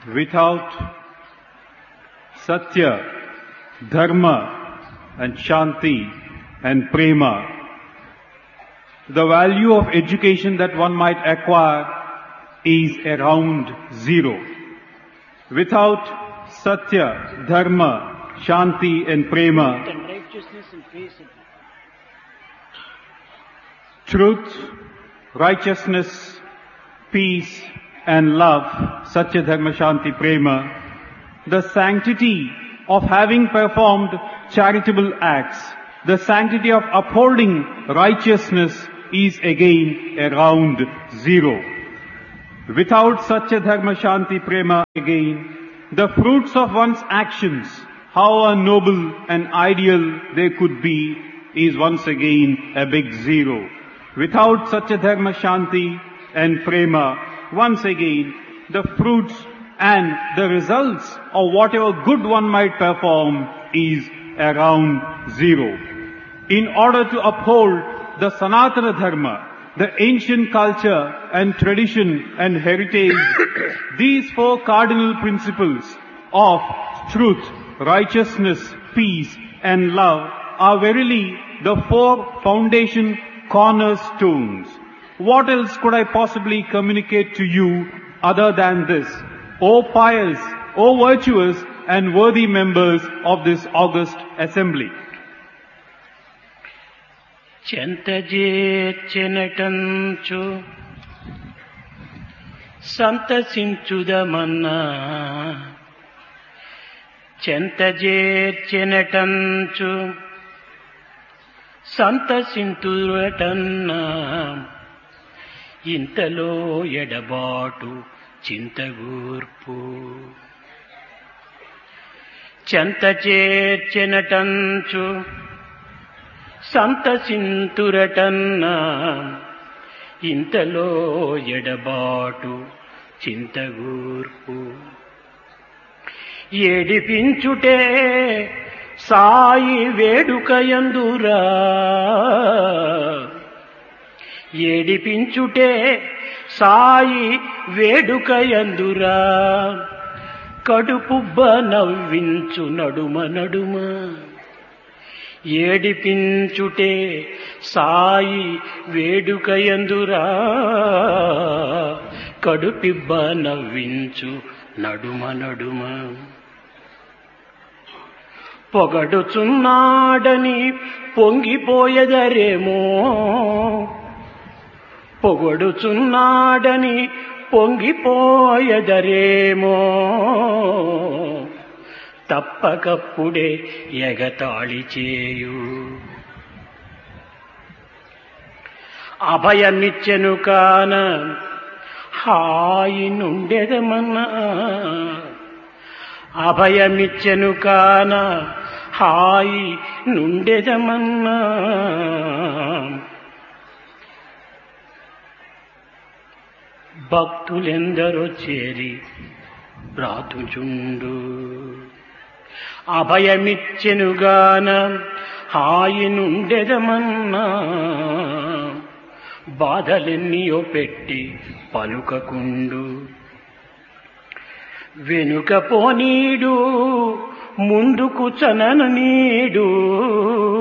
Without Satya, Dharma and Shanti and Prema, the value of education that one might acquire is around zero. Without Satya, Dharma, Shanti and Prema, truth, righteousness, peace and love, Satya, Dharma, Shanti, Prema, the sanctity of having performed charitable acts, the sanctity of upholding righteousness is again around zero. Without Satya, Dharma, Shanti, Prema again, the fruits of one's actions, how noble and ideal they could be, is once again a big zero. Without Satya, Dharma, Shanti and Prema, once again, the fruits and the results of whatever good one might perform is around zero. In order to uphold the Sanatana Dharma, the ancient culture and tradition and heritage, these four cardinal principles of truth, righteousness, peace and love are verily the four foundation cornerstones. What else could I possibly communicate to you other than this? O pious, O virtuous and worthy members of this august assembly. చెంతజేర్చెనటంచు సంతసించుదమన్నా చెంతజేర్చెనటంచు సంతసింతురటన్నా ఇంతలో ఎడబాటు చింతగూర్పు చెంతచేర్చెనటంచు సంతసింతురటన్నా ఇంతలో ఎడబాటు చింతగూర్పు ఏడిపించుటే సాయి వేడుకయందురా ఏడిపించుటే సాయి వేడుకయందురా కడుపుబ్బ నవ్వించు నడుమ నడుమ ఏడిపించుటే సాయి వేడుకయందురా కడుపిబ్బ నవ్వించు నడుమ నడుమ పొగడుచున్నాడని పొంగిపోయెదరేమో పొగడుచున్నాడని పొంగిపోయెదరేమో తప్పకప్పుడే ఎగతాళి చేయు అభయమిచ్చెను కాన హాయి నుండెదమన్నా అభయమిచ్చెను కాన హాయి నుండెదమన్నా భక్తులెందరో చేరి బ్రాతుచుండు అభయమిచ్చెనుగాన హాయి నుండెదమన్నా బాధలెన్నియో పెట్టి పలుకకుండు వెనుక పోనీడు ముందుకు చనన నీడు